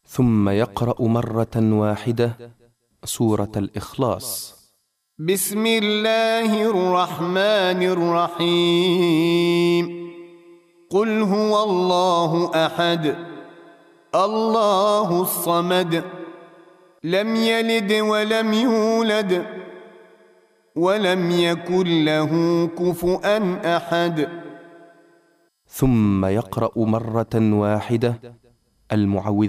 ثم يقرأ مرة واحدة سورة الإخلاص. بسم الله الرحمن الرحيم. قل هو الله أحد الله الصمد لم يلد ولم يولد ولم يكن له كفؤا أحد. ثم يقرأ مرة واحدة المعوذات.